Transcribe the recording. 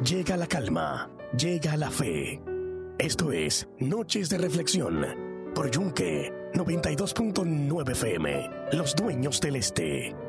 llega la calma, llega la fe. Esto es Noches de Reflexión por Yunque 92.9 FM, Los Dueños del Este.